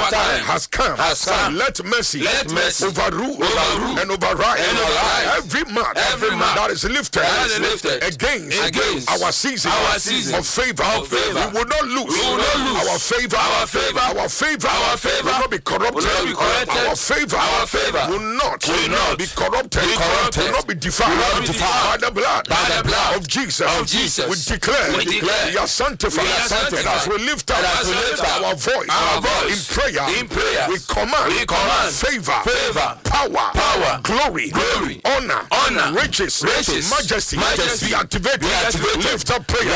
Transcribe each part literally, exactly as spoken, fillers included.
time has come. Has come. Let mercy, Let mercy overrule, overrule and override, and override every man, every man that is lifted, that is lifted against, against our season, our season of favor. of favor. We will not lose, We will not lose our favor. our favor. Our favor, Our favor will not be corrupted. will not be corrupted. Our favor, Our favor will not, will not be corrupted. be corrupted. Will not be defiled. Will not be defiled. By the blood, By the blood of Jesus. of Jesus. We declare, We declare we are sanctified. we are sanctified. And as we lift up, And as we lift up our voice, our voice in prayer, in prayer, we command, we command favor, favor, power, power, glory, glory, honor, honor, riches, riches, majesty, majesty, be activated. be activated. Lift up prayer.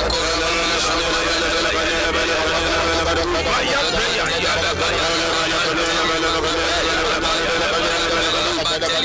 Fire,